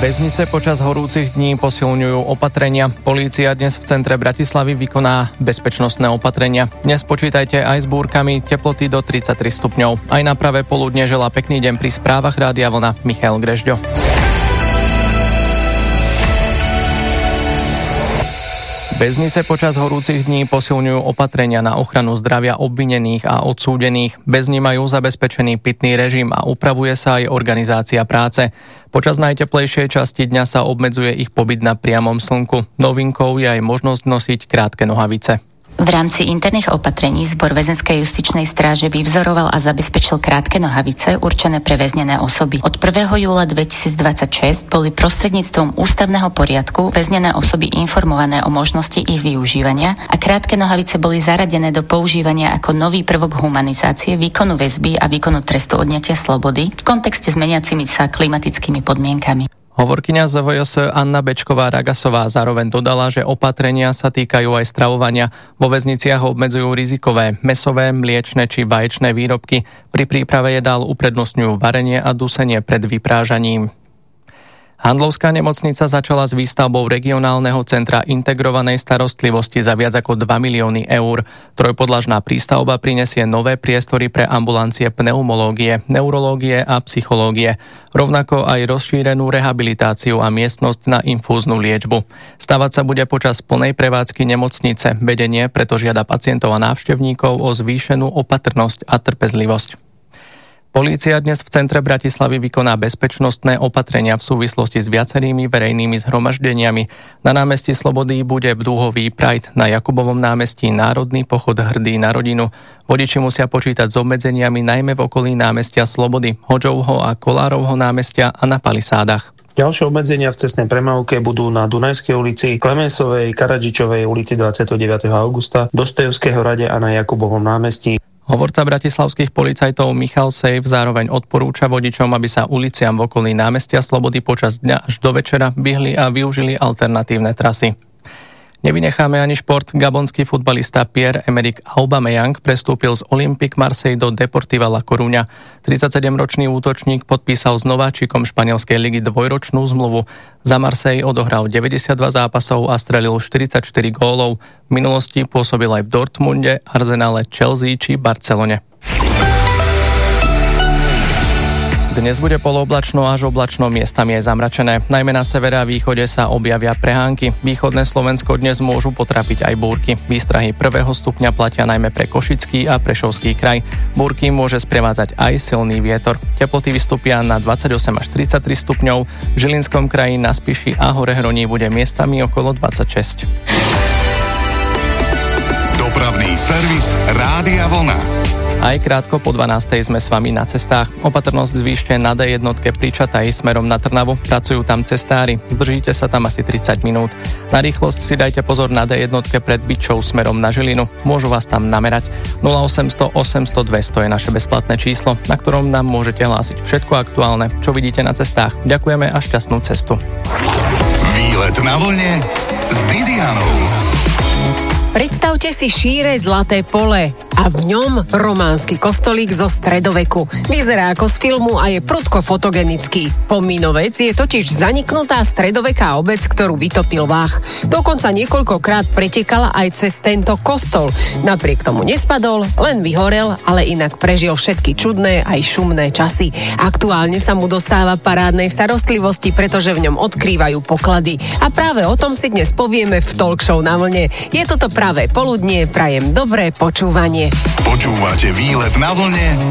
Väznice počas horúcich dní posilňujú opatrenia. Polícia dnes v centre Bratislavy vykoná bezpečnostné opatrenia. Dnes počítajte aj s búrkami, teploty do 33 stupňov. Aj na pravé poludne želá pekný deň pri správach Rádia Vlna Michael Grežďo. Väznice počas horúcich dní posilňujú opatrenia na ochranu zdravia obvinených a odsúdených. Bez ní majú zabezpečený pitný režim a upravuje sa aj organizácia práce. Počas najteplejšej časti dňa sa obmedzuje ich pobyt na priamom slnku. Novinkou je aj možnosť nosiť krátke nohavice. V rámci interných opatrení Zbor väzenskej justičnej stráže vyvzoroval a zabezpečil krátke nohavice určené pre väznené osoby. Od 1. júla 2026 boli prostredníctvom ústavného poriadku väznené osoby informované o možnosti ich využívania a krátke nohavice boli zaradené do používania ako nový prvok humanizácie, výkonu väzby a výkonu trestu odňatia slobody v kontexte s meniacimi sa klimatickými podmienkami. Hovorkyňa ZVJS Anna Bečková-Ragasová zároveň dodala, že opatrenia sa týkajú aj stravovania. Vo väzniciach obmedzujú rizikové mäsové, mliečne či vaječné výrobky. Pri príprave jedál uprednostňujú varenie a dusenie pred vyprážaním. Handlovská nemocnica začala s výstavbou regionálneho centra integrovanej starostlivosti za viac ako 2 milióny eur. Trojpodlažná prístavba prinesie nové priestory pre ambulancie pneumológie, neurológie a psychológie. Rovnako aj rozšírenú rehabilitáciu a miestnosť na infúznu liečbu. Stavať sa bude počas plnej prevádzky nemocnice. Vedenie preto žiada pacientov a návštevníkov o zvýšenú opatrnosť a trpezlivosť. Polícia dnes v centre Bratislavy vykoná bezpečnostné opatrenia v súvislosti s viacerými verejnými zhromaždeniami. Na námestí Slobody bude dúhový Pride, na Jakubovom námestí národný pochod Hrdý na rodinu. Vodiči musia počítať s obmedzeniami najmä v okolí námestia Slobody, Hodžovho a Kolárovho námestia a na Palisádach. Ďalšie obmedzenia v cestnej premávke budú na Dunajskej ulici, Klemensovej, Karadžičovej ulici 29. augusta, Dostojevského rade a na Jakubovom námestí. Hovorca bratislavských policajtov Michal Sejf zároveň odporúča vodičom, aby sa uliciam v okolí námestia Slobody počas dňa až do večera vyhli a využili alternatívne trasy. Nevynecháme ani šport. Gabonský futbalista Pierre-Emerick Aubameyang prestúpil z Olympique Marseille do Deportiva La Coruña. 37-ročný útočník podpísal s nováčikom španielskej ligy dvojročnú zmluvu. Za Marseille odohral 92 zápasov a strelil 44 gólov. V minulosti pôsobil aj v Dortmunde, Arsenále, Chelsea či Barcelone. Dnes bude polooblačno až oblačno, miestami je zamračené. Najmä na severe a východe sa objavia prehánky. Východné Slovensko dnes môžu potrapiť aj búrky. Výstrahy 1. stupňa platia najmä pre Košický a Prešovský kraj. Búrky môže sprevádzať aj silný vietor. Teploty vystúpia na 28 až 33 stupňov. V Žilinskom kraji, na Spiši a Horehroní bude miestami okolo 26. Dopravný servis Rádia Vlna. Aj krátko po 12. sme s vami na cestách. Opatrnosť zvýšte na D1 pri Čataji smerom na Trnavu. Pracujú tam cestári. Zdržíte sa tam asi 30 minút. Na rýchlosť si dajte pozor na D1 pred Byčou smerom na Žilinu. Môžu vás tam namerať. 0800 800 200 je naše bezplatné číslo, na ktorom nám môžete hlásiť všetko aktuálne, čo vidíte na cestách. Ďakujeme a šťastnú cestu. Výlet na vlne s Didianou. Predstavte si šíre zlaté pole a v ňom románsky kostolík zo stredoveku. Vyzerá ako z filmu a je prudko fotogenický. Pomínovec je totiž zaniknutá stredoveká obec, ktorú vytopil Vách. Dokonca niekoľkokrát pretekala aj cez tento kostol. Napriek tomu nespadol, len vyhorel, ale inak prežil všetky čudné aj šumné časy. Aktuálne sa mu dostáva parádnej starostlivosti, pretože v ňom odkrývajú poklady. A práve o tom si dnes povieme v Talk Show na vlne. Je toto práve poludnie, prajem dobré počúvanie. Počúvate Výlet na vlne